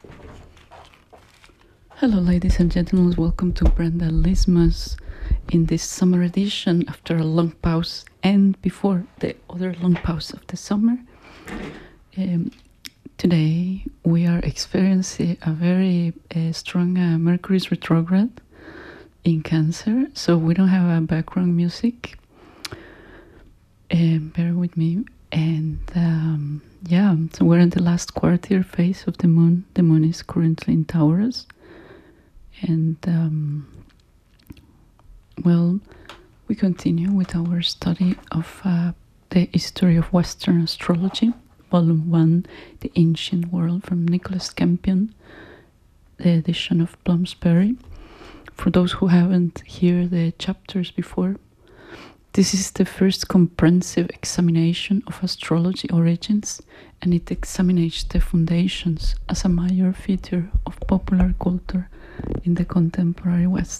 Hello, ladies and gentlemen. Welcome to Brenda Lismus in this summer edition after a long pause and before the other long pause of the summer. Today we are experiencing a very strong Mercury's retrograde in Cancer, so we don't have a background music. Bear with me. And so we're in the last quarter phase of the moon. The moon is currently in Taurus. And we continue with our study of the history of Western astrology, Volume 1, The Ancient World, from Nicholas Campion, the edition of Bloomsbury. For those who haven't heard the chapters before, this is the first comprehensive examination of astrology origins, and it examines the foundations as a major feature of popular culture in the contemporary West.